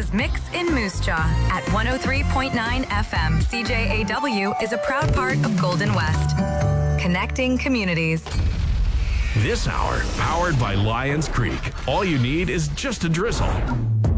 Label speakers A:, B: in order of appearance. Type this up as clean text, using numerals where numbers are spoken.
A: Jaws Mix in Moose Jaw at 103.9 FM. CJAW is a proud part of Golden West. Connecting communities.
B: This hour, powered by Lions Creek. All you need is just a drizzle.